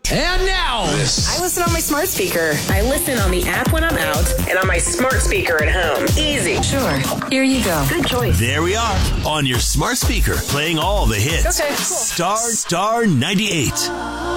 And now, I listen on my smart speaker. I listen on the app when I'm out and on my smart speaker at home. Easy. Sure. Here you go. Good choice. There we are on your smart speaker, playing all the hits. Okay, cool. Star 98.